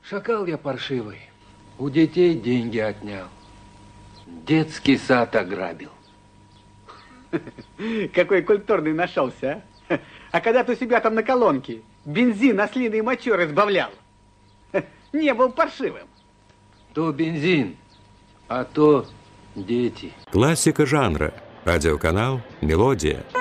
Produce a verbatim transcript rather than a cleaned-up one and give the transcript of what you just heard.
Шакал я паршивый. У детей деньги отнял. Детский сад ограбил. Какой культурный нашелся, а? А когда ты у себя там на колонке бензин ослиной мочой разбавлял, не был паршивым. То бензин, а то дети. Классика жанра. Радиоканал «Мелодия».